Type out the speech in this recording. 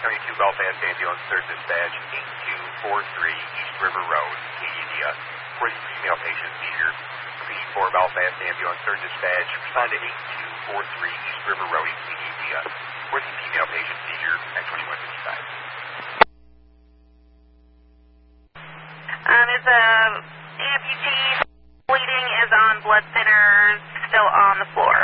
County 2 Belfast Ambulance, third dispatch, 8243 East River Road, Candia. For the female patient seizure, P4 Belfast Ambulance, third dispatch, respond to 8243 East River Road, Candia. For the female patient seizure, at 2155. Is the amputee bleeding, is on blood thinners, still on the floor?